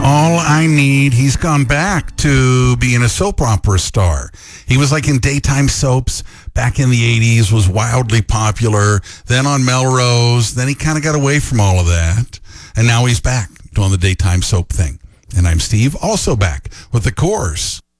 All I Need. He's gone back to being a soap opera star. He was like in daytime soaps back in the 80s, was wildly popular. Then on Melrose. Then he kind of got away from all of that. And now he's back doing the daytime soap thing. And I'm Steve, also back with The Course.